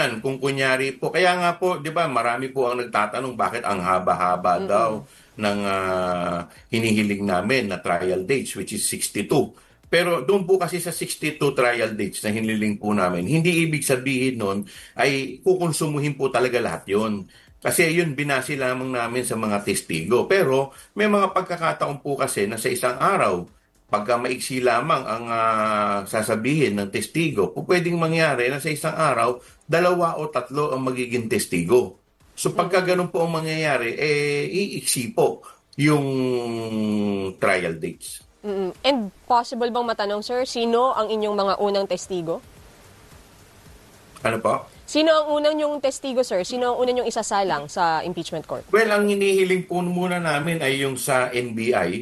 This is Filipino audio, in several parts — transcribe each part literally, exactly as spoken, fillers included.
yan. Kung kunyari po, kaya nga po, di ba, marami po ang nagtatanong bakit ang haba-haba Mm-mm. daw ng uh, hinihiling namin na trial dates, which is sixty-two. Pero doon po kasi sa sixty-two trial dates na hiniling po namin, hindi ibig sabihin nun ay kukonsumuhin po talaga lahat yun. Kasi yun, binasi lamang namin sa mga testigo. Pero may mga pagkakataon po kasi na sa isang araw, pagka maiksi lamang ang ah, sasabihin ng testigo, po pwedeng mangyari na sa isang araw, dalawa o tatlo ang magiging testigo. So pagka ganun po ang mangyayari, eh, iiksi po yung trial dates. Mm-mm. And possible bang matanong, sir, sino ang inyong mga unang testigo? Ano po? Sino ang unang yung testigo, sir? Sino ang unang yung isasalang sa impeachment court? Well, ang hinihiling po muna namin ay yung sa N B I,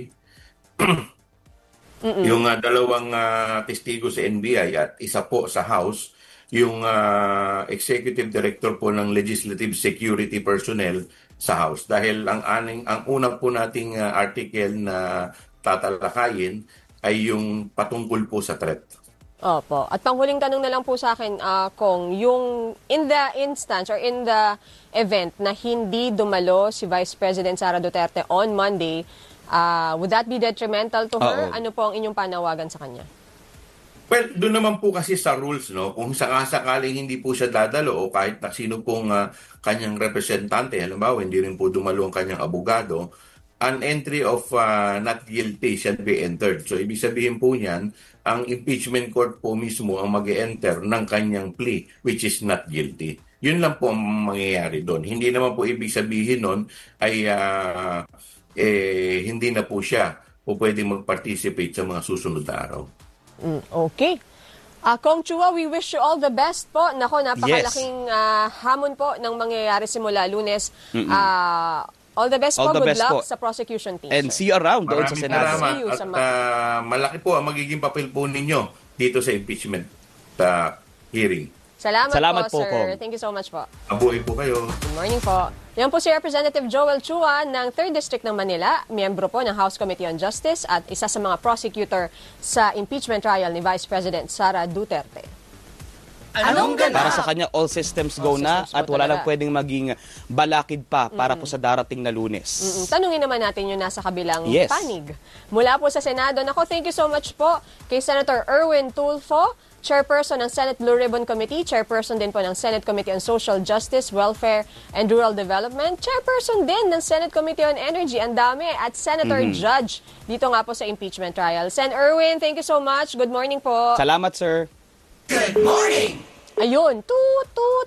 yung uh, dalawang uh, testigo sa N B I at isa po sa House, yung uh, Executive Director po ng Legislative Security Personnel sa House. Dahil ang aning ang unang po nating uh, article na tatalakayin ay yung patungkol po sa threat. Opo. At panghuling tanong na lang po sa akin, uh, Kong, yung in the instance or in the event na hindi dumalo si Vice President Sara Duterte on Monday, uh, would that be detrimental to her? Uh-oh. Ano po ang inyong panawagan sa kanya? Well, doon naman po kasi sa rules, no, kung sakasakaling hindi po siya dadalo o kahit na sino pong uh, kanyang representante, halimbawa hindi rin po dumalo ang kanyang abogado, an entry of uh, not guilty shall be entered. So, ibig sabihin po niyan, ang impeachment court po mismo ang mag-enter ng kanyang plea, which is not guilty. Yun lang po ang mangyayari doon. Hindi naman po ibig sabihin nun ay uh, eh, hindi na po siya po pwedeng mag-participate sa mga susunod na araw. Mm, okay. Uh, Kong Chua, we wish you all the best po. Nako, napakalaking uh, hamon po ng mangyayari simula Lunes. Uh, all the best all po. the Good best luck po. sa prosecution team. And sir. see you around doon sa Maraming Senado. salamat. See you At sa ma- uh, malaki po ang magiging papel po ninyo dito sa impeachment uh, hearing. Salamat, Salamat po, po, sir. Kong. Thank you so much po. Mabuhay po kayo. Good morning po. Yan po si Representative Joel Chua ng third District ng Manila, miyembro po ng House Committee on Justice at isa sa mga prosecutor sa impeachment trial ni Vice President Sara Duterte. Anong ganap? Para sa kanya, all systems go All na systems at go wala talaga. lang pwedeng maging balakid pa para po sa darating na Lunes. Mm-mm. Tanungin naman natin yung nasa kabilang Yes. panig. Mula po sa Senado, nako, thank you so much po kay Senator Erwin Tulfo, Chairperson ng Senate Blue Ribbon Committee, Chairperson din po ng Senate Committee on Social Justice, Welfare, and Rural Development, Chairperson din ng Senate Committee on Energy, ang dami, at Senator Judge dito nga po sa impeachment trial. Sen Erwin, thank you so much. Good morning po. Salamat, sir. Good morning! Ayun, tut, tut.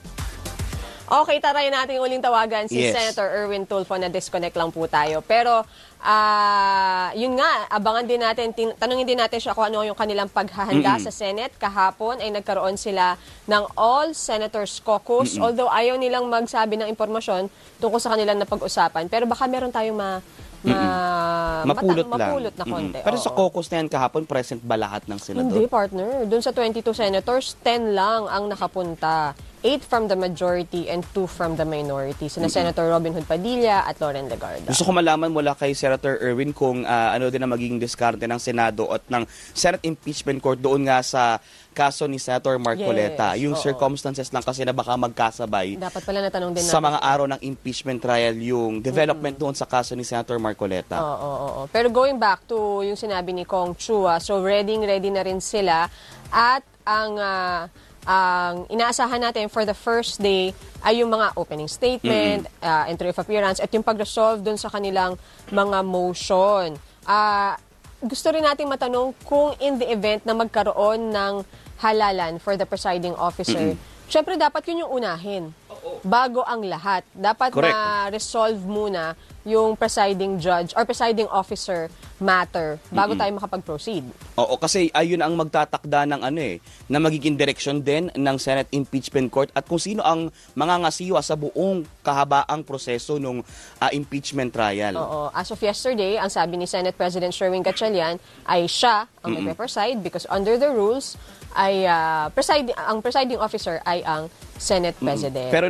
Okay, tarayin natin yung uling tawagan si Yes. Senator Erwin Tulfo na disconnect lang po tayo. Pero, ah yun nga, abangan din natin, tin- tanungin din natin siya kung ano yung kanilang paghahanda sa Senate. Kahapon ay nagkaroon sila ng All Senators Caucus. Although ayaw nilang magsabi ng impormasyon tungkol sa kanilang napag-usapan. Pero baka meron tayong ma... ma Mapulot mata- lang. mapulot na konti. Mm-mm. Pero sa oo. caucus na yan kahapon, present ba lahat ng senador? Hindi, partner. Doon sa twenty-two senators, ten lang ang nakapunta. eight from the majority and two from the minority. Sina Senator Robin Hood Padilla at Loren Legarda. Gusto ko malaman mula kay Senator Erwin kung ah, ano din ang magiging diskarte ng Senado at ng Senate Impeachment Court doon nga sa kaso ni Senator Marcoleta. Yes, Yung oo. circumstances lang kasi na baka magkasabay Dapat pala natanong din sa natin. mga araw ng impeachment trial yung development doon sa kaso ni Senator Marcoleta. Oo, oo, oo. Pero going back to yung sinabi ni Kong Chua, so ready ready na rin sila at ang ah, ang inaasahan natin for the first day ay yung mga opening statement, uh, entry of appearance, at yung pag-resolve dun sa kanilang mga motion. Ah, gusto rin natin matanong kung in the event na magkaroon ng halalan for the presiding officer, syempre dapat yun yung unahin. Bago ang lahat. Dapat Correct. na-resolve muna yung presiding judge or presiding officer matter bago tayo makapag-proceed. Oo, kasi ayun ang magtatakda ng ano eh, na magiging direksyon din ng Senate Impeachment Court at kung sino ang mangangasiwa sa buong kahabaang proseso ng impeachment trial. Oo. As of yesterday, ang sabi ni Senate President Sherwin Gatchalian ay siya ang magpe-preside because under the rules ay ah, presiding, ang presiding officer ay ang Senate President. Pero